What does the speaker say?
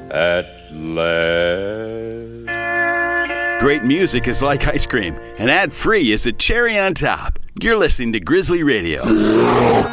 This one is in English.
at last. Great music is like ice cream, and ad-free is a cherry on top. You're listening to Grizzly Radio.